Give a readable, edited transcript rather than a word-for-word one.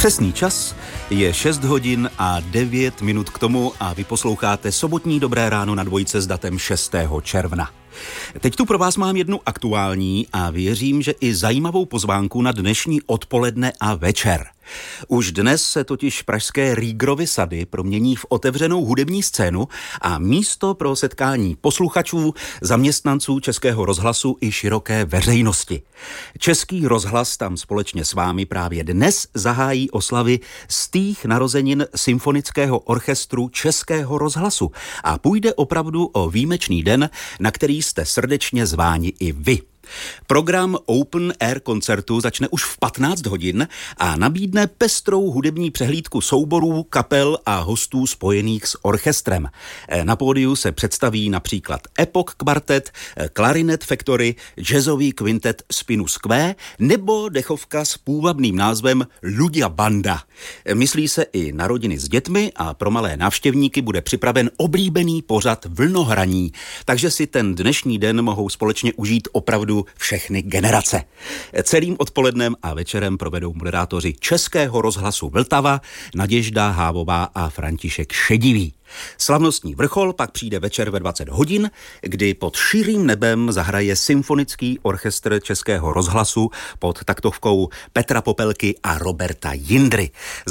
Přesný čas je 6 hodin a 9 minut k tomu a vy posloucháte sobotní Dobré ráno na dvojce s datem 6. června. Teď tu pro vás mám jednu aktuální a věřím, že i zajímavou pozvánku na dnešní odpoledne a večer. Už dnes se totiž pražské Rýgrovy sady promění v otevřenou hudební scénu a místo pro setkání posluchačů, zaměstnanců Českého rozhlasu i široké veřejnosti. Český rozhlas tam společně s vámi právě dnes zahájí oslavy stých narozenin Symfonického orchestru Českého rozhlasu a půjde opravdu o výjimečný den, na který jste srdečně zváni i vy. Program Open Air koncertu začne už v 15 hodin a nabídne pestrou hudební přehlídku souborů, kapel a hostů spojených s orchestrem. Na pódiu se představí například Epoch Quartet, Clarinet Factory, jazzový kvintet Spinus Q nebo dechovka s půvabným názvem Ludia Banda. Myslí se i na rodiny s dětmi a pro malé návštěvníky bude připraven oblíbený pořad Vlnohraní, takže si ten dnešní den mohou společně užít opravdu všechny generace. Celým odpolednem a večerem provedou moderátoři Českého rozhlasu Vltava Naděžda Hávová a František Šedivý. Slavnostní vrchol pak přijde večer ve 20 hodin, kdy pod širým nebem zahraje Symfonický orchestr Českého rozhlasu pod taktovkou Petra Popelky a Roberta Jindry.